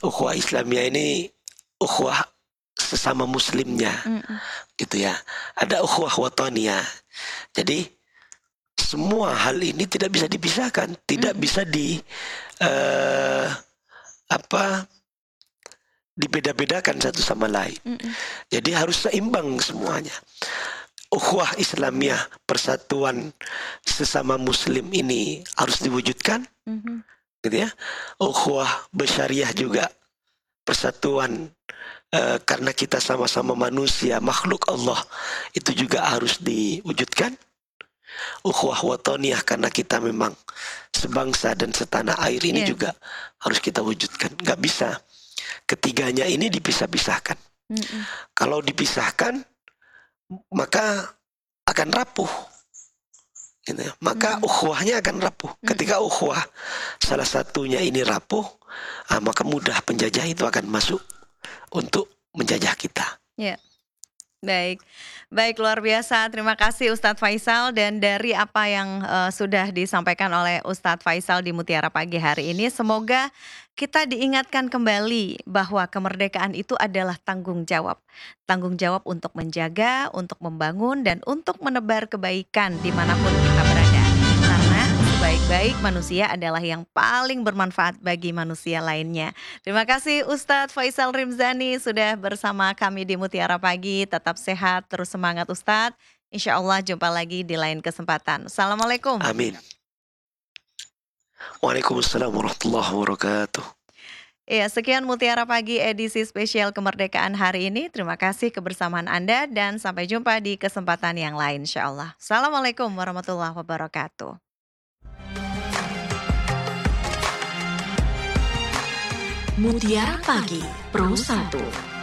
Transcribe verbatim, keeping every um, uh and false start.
ukhuwah Islamiyah ini ukhuwah sesama muslimnya, Mhm. gitu ya. Ada ukhuwah wataniyah. Jadi semua hal ini tidak bisa dipisahkan, tidak Mhm. bisa di eee, apa, dibeda-bedakan satu sama lain. Mhm. Jadi harus seimbang semuanya. Ukhuwah Islamiyah, persatuan sesama muslim ini harus diwujudkan, Mhm. gitu ya. Ukhuwah basyariyah juga, persatuan, eee, karena kita sama-sama manusia, makhluk Allah, itu juga harus diwujudkan. Ukhuwah wataniyah karena kita memang sebangsa dan setanah air ini Iya. juga harus kita wujudkan. Nggak bisa ketiganya ini dipisah-pisahkan. Mhm. Kalau dipisahkan, maka akan rapuh, gitu ya. Maka Mhm. ukhuwahnya akan rapuh. Mhm. Ketika ukhuwah salah satunya ini rapuh, ah, maka mudah penjajah itu akan masuk untuk menjajah kita. Ya. Baik. Baik, luar biasa. Terima kasih Ustadz Faisal, dan dari apa yang, eee, sudah disampaikan oleh Ustadz Faisal di Mutiara Pagi hari ini, semoga kita diingatkan kembali bahwa kemerdekaan itu adalah tanggung jawab. Tanggung jawab untuk menjaga, untuk membangun, dan untuk menebar kebaikan dimanapun kita berada. Karena sebaik-baik manusia adalah yang paling bermanfaat bagi manusia lainnya. Terima kasih Ustadz Faisal Rimzani sudah bersama kami di Mutiara Pagi. Tetap sehat, terus semangat Ustadz. Insya Allah jumpa lagi di lain kesempatan. Assalamualaikum. Amin. Waalaikumsalam warahmatullahi wabarakatuh. Iya, sekian Mutiara Pagi edisi spesial kemerdekaan hari ini. Terima kasih kebersamaan Anda dan sampai jumpa di kesempatan yang lain insya Allah. Assalamualaikum warahmatullahi wabarakatuh. Mutiara Pagi Pro satu.